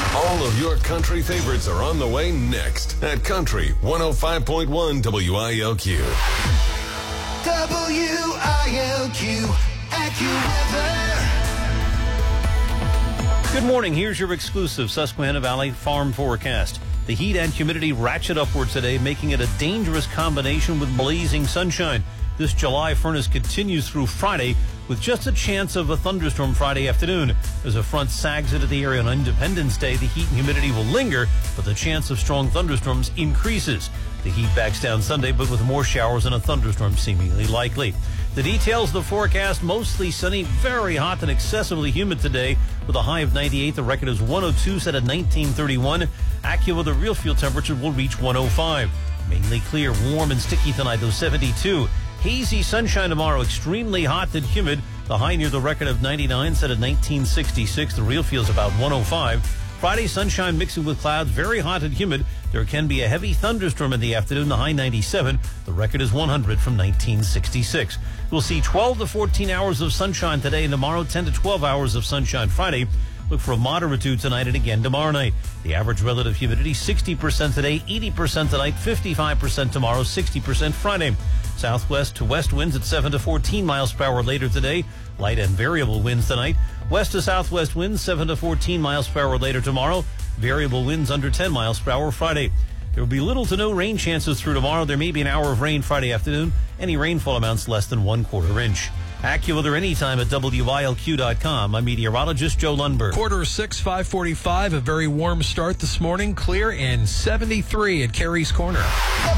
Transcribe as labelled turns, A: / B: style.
A: All of your country favorites are on the way next at Country 105.1 WILQ.
B: WILQ, AccuWeather.
C: Good morning. Here's your exclusive Susquehanna Valley farm forecast. The heat and humidity ratchet upwards today, making it a dangerous combination with blazing sunshine. This July furnace continues through Friday with just a chance of a thunderstorm Friday afternoon. As a front sags into the area on Independence Day, the heat and humidity will linger, but the chance of strong thunderstorms increases. The heat backs down Sunday, but with more showers and a thunderstorm seemingly likely. The details of the forecast: mostly sunny, very hot and excessively humid today with a high of 98. The record is 102, set at 1931. AccuWeather real field temperature will reach 105. Mainly clear, warm and sticky tonight, though 72. Hazy sunshine tomorrow, extremely hot and humid. The high near the record of 99, set at 1966. The real feels about 105. Friday, sunshine mixing with clouds, very hot and humid. There can be a heavy thunderstorm in the afternoon, the high 97. The record is 100 from 1966. We'll see 12 to 14 hours of sunshine today and tomorrow, 10 to 12 hours of sunshine Friday. Look for a moderate tonight and again tomorrow night. The average relative humidity, 60% today, 80% tonight, 55% tomorrow, 60% Friday. Southwest to west winds at 7 to 14 miles per hour later today. Light and variable winds tonight. West to southwest winds 7 to 14 miles per hour later tomorrow. Variable winds under 10 miles per hour Friday. There will be little to no rain chances through tomorrow. There may be an hour of rain Friday afternoon. Any rainfall amounts less than 1/4 inch. AccuWeather anytime at WILQ.com. I'm meteorologist Joe Lundberg.
D: 5:45, 5:45. A very warm start this morning. Clear and 73 at Carey's Corner.